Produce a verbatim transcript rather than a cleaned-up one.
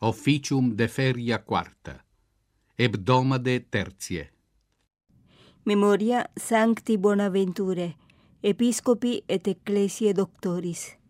officium de feria quarta, hebdomade tertiae. Memoria Sancti Bonaventure, Episcopi et Ecclesiae Doctoris.